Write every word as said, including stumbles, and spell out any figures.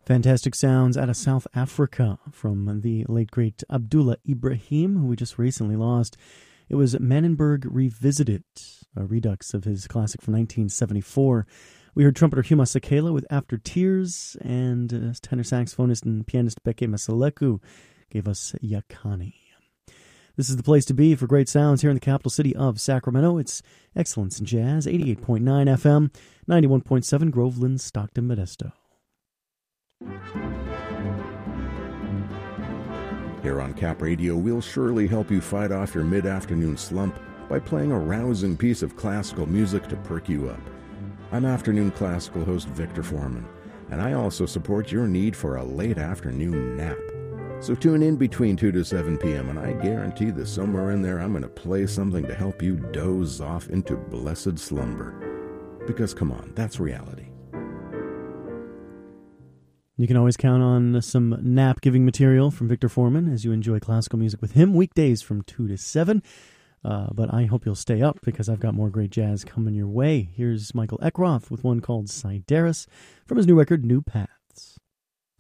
Fantastic sounds out of South Africa from the late, great Abdullah Ibrahim, who we just recently lost. It was Manenberg Revisited, a redux of his classic from nineteen seventy-four. We heard trumpeter Huma Sakela with After Tears, and uh, tenor saxophonist and pianist Beke Masaleku gave us Yakani. This is the place to be for great sounds here in the capital city of Sacramento. It's Excellence in Jazz, eighty-eight point nine F M, ninety-one point seven Groveland, Stockton, Modesto. Here on Cap Radio, we'll surely help you fight off your mid-afternoon slump by playing a rousing piece of classical music to perk you up. I'm afternoon classical host Victor Foreman, and I also support your need for a late afternoon nap. So tune in between two to seven p.m., and I guarantee that somewhere in there I'm going to play something to help you doze off into blessed slumber. Because, come on, that's reality. You can always count on some nap-giving material from Victor Foreman as you enjoy classical music with him weekdays from two to seven. Uh, but I hope you'll stay up because I've got more great jazz coming your way. Here's Michael Eckroth with one called Sideris from his new record, New Path.